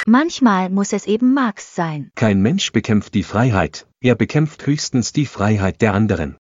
Manchmal muss es eben Marx sein. Kein Mensch bekämpft die Freiheit, er bekämpft höchstens die Freiheit der anderen.